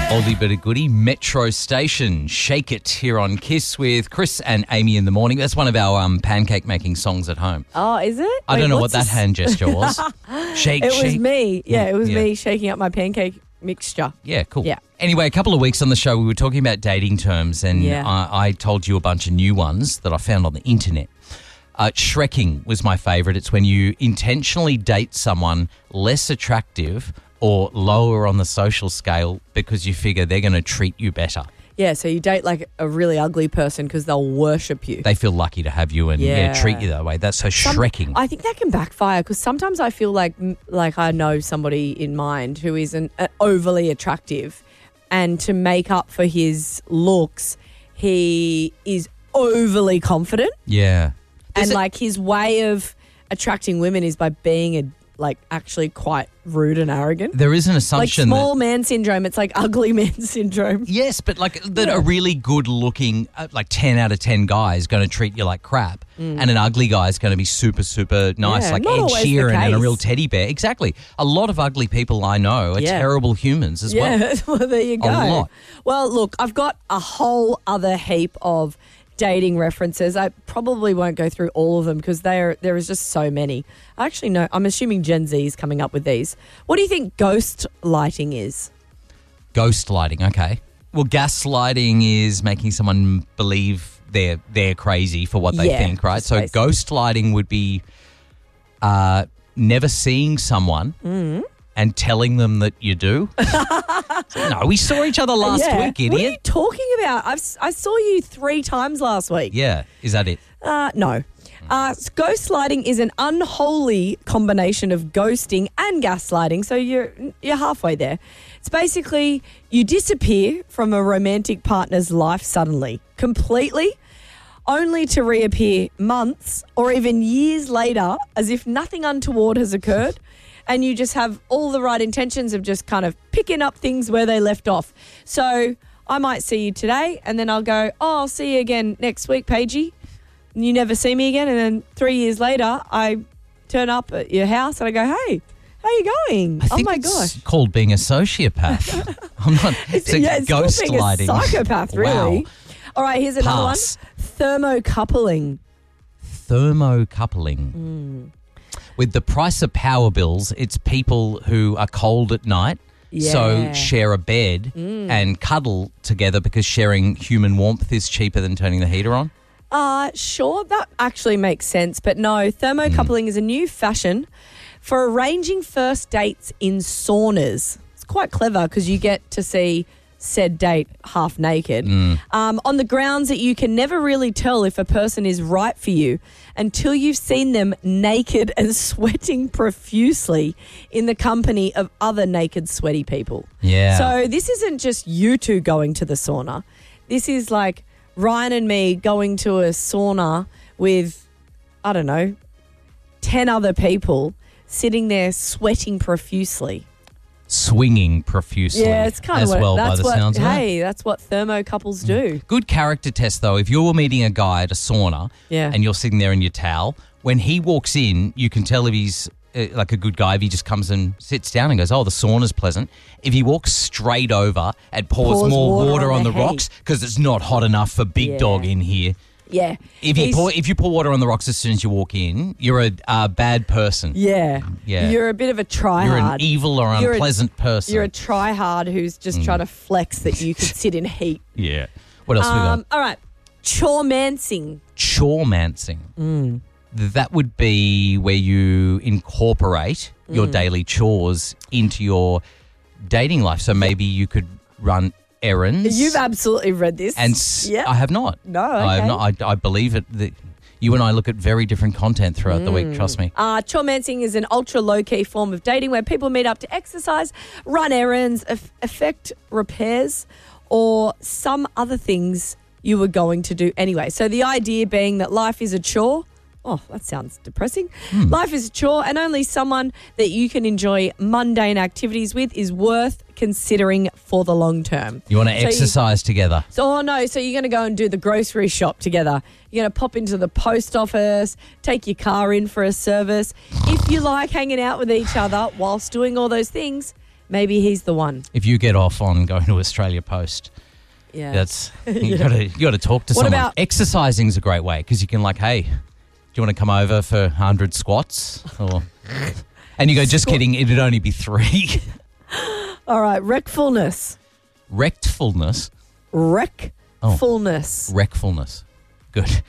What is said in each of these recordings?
Oldie but a goodie, Metro Station, Shake It here on KISS with Chris and Amy in the morning. That's one of our pancake making songs at home. Oh, is it? I don't know what that hand gesture was. Shake, It shake. was me. Yeah, it was Yeah. me shaking up my pancake mixture. Yeah, cool. Yeah. Anyway, a couple of weeks on the show, we were talking about dating terms, and Yeah. I told you a bunch of new ones that I found on the internet. Shrekking was my favourite. It's when you intentionally date someone less attractive or lower on the social scale because you figure they're going to treat you better. Yeah, so you date like a really ugly person because they'll worship you. They feel lucky to have you and Yeah. treat you that way. That's so Shrekking. I think that can backfire because sometimes I feel like I know somebody in mind who isn't overly attractive, and to make up for his looks, he is overly confident, Yeah. and like his way of attracting women is by being actually quite rude and arrogant. There is an Like assumption small man syndrome. It's like ugly man syndrome. Yes, but like that a really good looking, like 10 out of 10 guy is going to treat you like crap, and an ugly guy is going to be super, super nice, Yeah, like not Ed always the Sheeran and a case. real teddy bear. Exactly. A lot of ugly people I know are Yeah. terrible humans as well. Yeah, well, there you go. A lot. Well, look, I've got a whole other heap of dating references. I probably won't go through all of them because there is just so many. I actually know, I'm assuming Gen Z is coming up with these. What do you think ghost lighting is? Ghost lighting, okay. Well, gaslighting is making someone believe they're crazy for what they Yeah, think, right? just So basically. ghost lighting would be never seeing someone and telling them that you do. No, we saw each other last Yeah. week, What are you idiot. talking about? I saw you 3 times last week. Yeah, is that it? No. Ghostlighting is an unholy combination of ghosting and gaslighting, so you're halfway there. It's basically you disappear from a romantic partner's life suddenly, completely, only to reappear months or even years later as if nothing untoward has occurred, and you just have all the right intentions of just kind of picking up things where they left off. So I might see you today and then I'll go, oh, I'll see you again next week, Paigey. And you never see me again, and then 3 years later, I turn up at your house and I go, "Hey, how you going?" I think oh my it's gosh, called being a sociopath. I'm not. It's it's called ghost being a lighting. psychopath, really. Wow. All right, here's another Pass. one: thermocoupling. Thermocoupling. With the price of power bills, it's people who are cold at night, so Yeah. share a bed and cuddle together because sharing human warmth is cheaper than turning the heater on. Sure, that actually makes sense, but no, thermocoupling is a new fashion for arranging first dates in saunas. It's quite clever because you get to see said date half naked on the grounds that you can never really tell if a person is right for you until you've seen them naked and sweating profusely in the company of other naked, sweaty people. Yeah. So this isn't just you two going to the sauna. This is like Ryan and me going to a sauna with, I don't know, 10 other people sitting there sweating profusely. Swinging profusely. Yeah, it's kind as of well that's by the what, sounds of it. hey, that's what thermocouples do. Good character test, though. If you're meeting a guy at a sauna Yeah. and you're sitting there in your towel, when he walks in, you can tell if he's like a good guy if he just comes and sits down and goes, oh, the sauna's pleasant. If he walks straight over and pours more water on the heat. rocks because it's not hot enough for big Yeah. dog in here. Yeah. If you pour water on the rocks as soon as you walk in, you're a bad person. Yeah. Yeah. You're a bit of a try You're hard. an evil or You're a- unpleasant person. You're a try hard who's just trying to flex that you could sit in heat. Yeah. What else we got? All right. Choremancing. Choremancing. That would be where you incorporate your daily chores into your dating life. So maybe you could run errands. You've absolutely read this. And yeah. I have not. No, I have okay. not. I believe it. That you and I look at very different content throughout the week. Trust me. Choremancing is an ultra low-key form of dating where people meet up to exercise, run errands, effect repairs, or some other things you were going to do anyway. So the idea being that life is a chore. Oh, that sounds depressing. Life is a chore, and only someone that you can enjoy mundane activities with is worth considering for the long term. You want to So exercise together. So you're going to go and do the grocery shop together. You're going to pop into the post office, take your car in for a service. If you like hanging out with each other whilst doing all those things, maybe he's the one. If you get off on going to Australia Post, Yeah. that's you got to talk to someone. about- Exercising is a great way because you can hey, do you want to come over for 100 squats? And you go, just kidding, it'd only be 3. All right, rectfulness. Rectfulness. Rectfulness. Rectfulness. Good.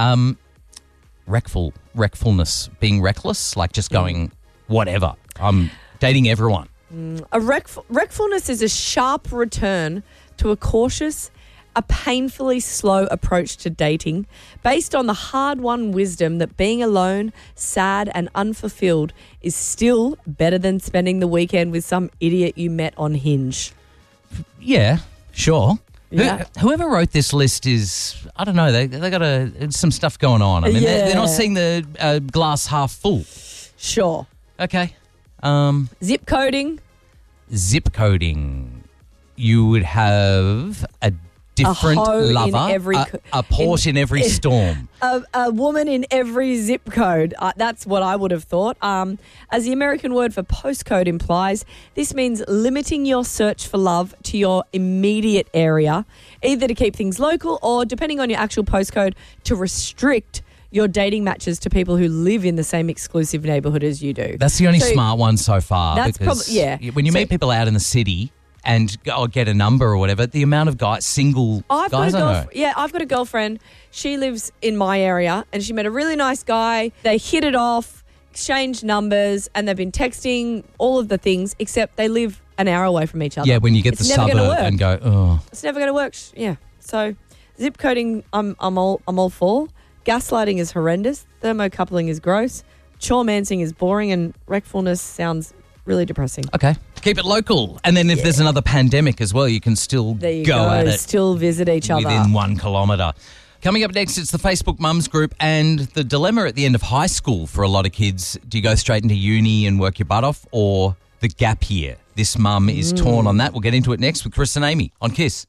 Rectfulness. Being reckless, like just going whatever. I'm dating everyone. Rectfulness is a sharp return to a cautious, a painfully slow approach to dating based on the hard-won wisdom that being alone, sad and unfulfilled is still better than spending the weekend with some idiot you met on Hinge. Yeah, sure. Yeah. Whoever wrote this list is, I don't know, they got some stuff going on. I mean, they're not seeing the glass half full. Sure. Okay. Zip coding. Zip coding. You would have a different hoe in lover, every a port in every storm. A woman in every zip code. That's what I would have thought. As the American word for postcode implies, this means limiting your search for love to your immediate area, either to keep things local or, depending on your actual postcode, to restrict your dating matches to people who live in the same exclusive neighbourhood as you do. That's the only smart one so far. That's because probably, when you meet people out in the city and get a number or whatever, the amount of single guys I know. Yeah, I've got a girlfriend. She lives in my area and she met a really nice guy. They hit it off, exchanged numbers, and they've been texting all of the things, except they live an hour away from each other. Yeah, when you get the suburb and go, oh. It's never going to work. Yeah. So zip coding, I'm all for. Gaslighting is horrendous. Thermocoupling is gross. Chore-mancing is boring, and rectfulness sounds really depressing. Okay. Keep it local. And then if there's another pandemic as well, you can still go at it. Still visit each other. Within 1 kilometre. Coming up next, it's the Facebook Mums group and the dilemma at the end of high school for a lot of kids. Do you go straight into uni and work your butt off, or the gap year? This mum is torn on that. We'll get into it next with Chris and Amy on KISS.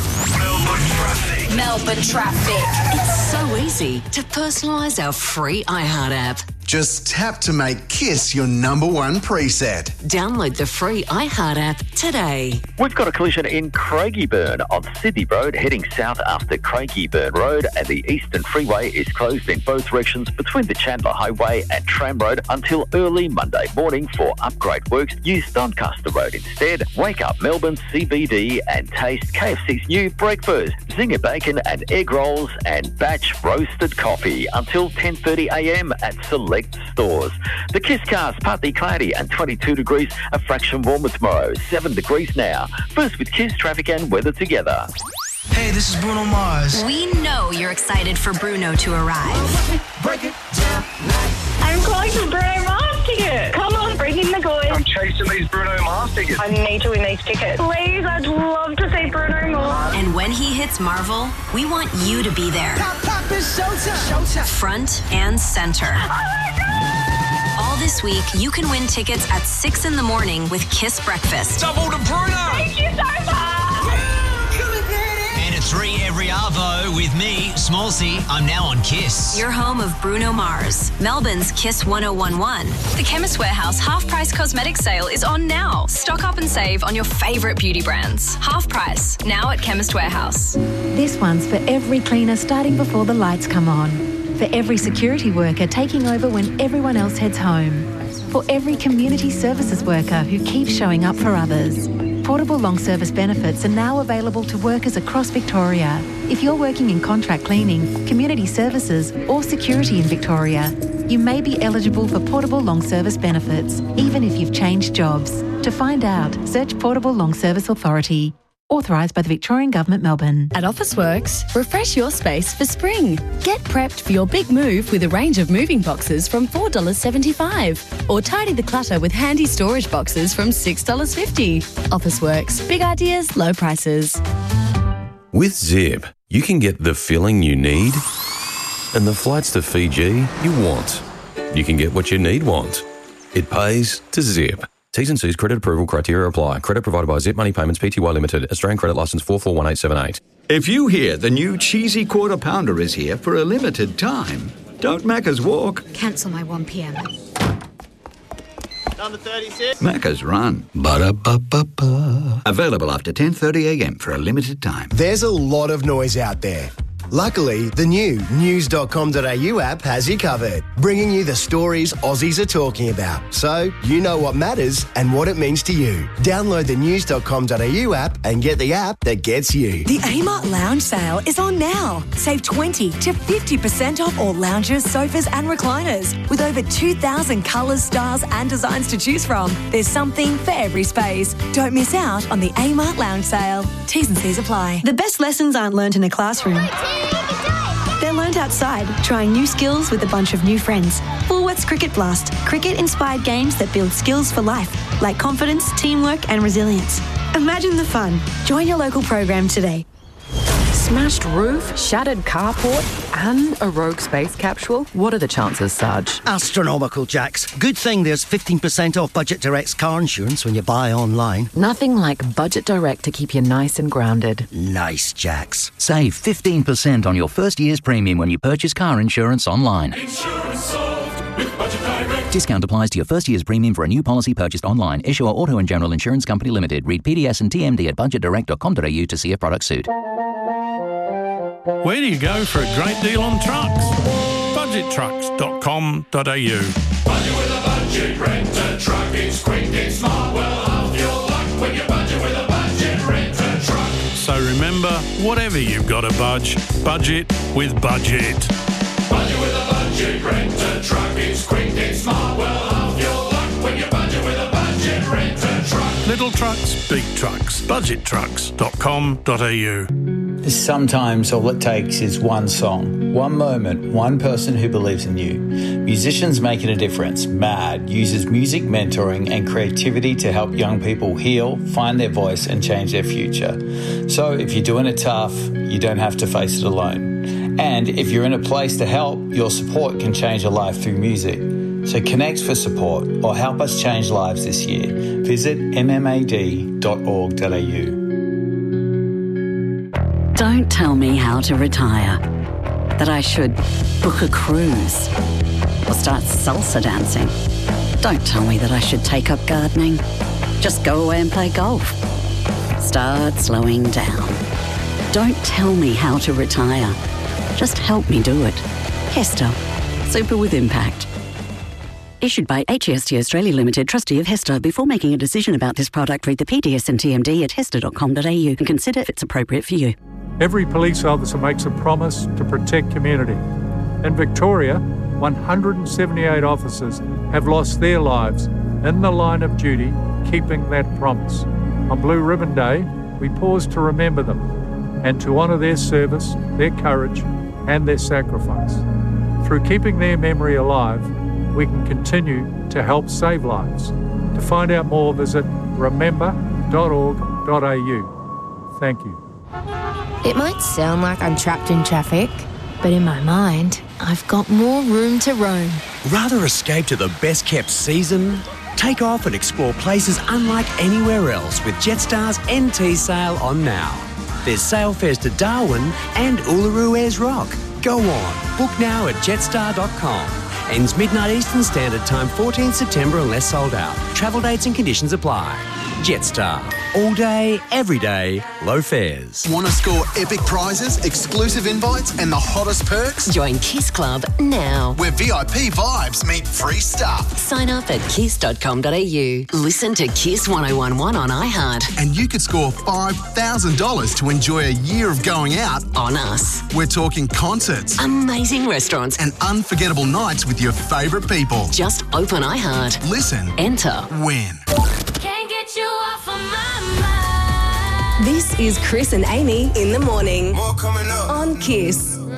Melbourne Traffic. It's so easy to personalise our free iHeart app. Just tap to make KISS your number one preset. Download the free iHeart app today. We've got a collision in Craigieburn on Sydney Road, heading south after Craigieburn Road, and the Eastern Freeway is closed in both directions between the Chandler Highway and Tram Road until early Monday morning for upgrade works. Use Doncaster Road instead. Wake up Melbourne CBD and taste KFC's new breakfast, zinger bacon and egg rolls and batch roasted coffee until 10:30am at select stores. The KISS cast partly cloudy and 22 degrees, a fraction warmer tomorrow, 7 degrees now. First with KISS traffic and weather together. Hey, this is Bruno Mars. We know you're excited for Bruno to arrive. I'm calling for Bruno Mars tickets. Come on, bring in the goods. I'm chasing these Bruno Mars tickets. I need to win these tickets. Please, I'd love to see Bruno Mars. And when he hits Marvel, we want you to be there. Pop, it's showtime. Front and center. All this week, you can win tickets at 6 in the morning with KISS Breakfast. Double to Bruno. Thank you so much. And a 3 every arvo with me, Smallsy. I'm now on KISS. Your home of Bruno Mars, Melbourne's KISS 1011. The Chemist Warehouse half-price cosmetic sale is on now. Stock up and save on your favourite beauty brands. Half price, now at Chemist Warehouse. This one's for every cleaner starting before the lights come on. For every security worker taking over when everyone else heads home. For every community services worker who keeps showing up for others. Portable long service benefits are now available to workers across Victoria. If you're working in contract cleaning, community services or security in Victoria, you may be eligible for portable long service benefits, even if you've changed jobs. To find out, search Portable Long Service Authority. Authorised by the Victorian Government, Melbourne. At Officeworks, refresh your space for spring. Get prepped for your big move with a range of moving boxes from $4.75. Or tidy the clutter with handy storage boxes from $6.50. Officeworks, big ideas, low prices. With Zip, you can get the filling you need and the flights to Fiji you want. You can get what you need want. It pays to Zip. T's and C's credit approval criteria apply. Credit provided by Zip Money Payments Pty Limited. Australian credit licence 441878. If you hear the new cheesy quarter pounder is here for a limited time, don't Macca's walk. Cancel my 1 p.m. Number 36. Macca's Run. Ba-da-ba-ba-ba. Available after 10:30am for a limited time. There's a lot of noise out there. Luckily, the new news.com.au app has you covered, bringing you the stories Aussies are talking about, so you know what matters and what it means to you. Download the news.com.au app and get the app that gets you. The Amart Lounge sale is on now. Save 20 to 50% off all lounges, sofas and recliners. With over 2,000 colours, styles and designs to choose from, there's something for every space. Don't miss out on the Amart Lounge sale. T's and C's apply. The best lessons aren't learnt in a classroom. They're learned outside, trying new skills with a bunch of new friends. Woolworths Cricket Blast. Cricket-inspired games that build skills for life, like confidence, teamwork and resilience. Imagine the fun. Join your local program today. Smashed roof, shattered carport and a rogue space capsule? What are the chances, Sarge? Astronomical, Jax. Good thing there's 15% off Budget Direct's car insurance when you buy online. Nothing like Budget Direct to keep you nice and grounded. Nice, Jax. Save 15% on your first year's premium when you purchase car insurance online. Insurance solved with Budget Direct. Discount applies to your first year's premium for a new policy purchased online. Issuer Auto and General Insurance Company Limited. Read PDS and TMD at budgetdirect.com.au to see if product suit. Where do you go for a great deal on trucks? Budgettrucks.com.au. Budget with a budget, rent a truck. It's quick, it's smart, well half your luck when you budget with a budget, rent a truck. So remember, whatever you've got to budget with Budget. Budget with a budget, rent a truck. It's quick, it's smart, well half your luck when you budget with a budget, rent a truck. Little trucks, big trucks. Budgettrucks.com.au. Sometimes all it takes is one song, one moment, one person who believes in you. Musicians Making a Difference, MAD, uses music mentoring and creativity to help young people heal, find their voice and change their future. So if you're doing it tough, you don't have to face it alone. And if you're in a place to help, your support can change a life through music. So connect for support or help us change lives this year. Visit mmad.org.au. Don't tell me how to retire. That I should book a cruise or start salsa dancing. Don't tell me that I should take up gardening. Just go away and play golf. Start slowing down. Don't tell me how to retire. Just help me do it. Hester. Super with impact. Issued by HEST Australia Limited, trustee of Hester. Before making a decision about this product, read the PDS and TMD at hester.com.au and consider if it's appropriate for you. Every police officer makes a promise to protect community. In Victoria, 178 officers have lost their lives in the line of duty, keeping that promise. On Blue Ribbon Day, we pause to remember them and to honour their service, their courage and their sacrifice. Through keeping their memory alive, we can continue to help save lives. To find out more, visit remember.org.au. Thank you. It might sound like I'm trapped in traffic, but in my mind, I've got more room to roam. Rather escape to the best-kept season? Take off and explore places unlike anywhere else with Jetstar's NT sale on now. There's sail fares to Darwin and Uluru Ayers Rock. Go on, book now at jetstar.com. Ends midnight Eastern Standard Time, 14 September unless sold out. Travel dates and conditions apply. Jetstar. All day, every day, low fares. Want to score epic prizes, exclusive invites and the hottest perks? Join Kiss Club now. Where VIP vibes meet free stuff. Sign up at kiss.com.au. Listen to Kiss 1011 on iHeart. And you could score $5,000 to enjoy a year of going out. On us. We're talking concerts. Amazing restaurants. And unforgettable nights with your favourite people. Just open iHeart. Listen. Enter. Win. This is Chris and Amy in the morning. More coming up. On Kiss.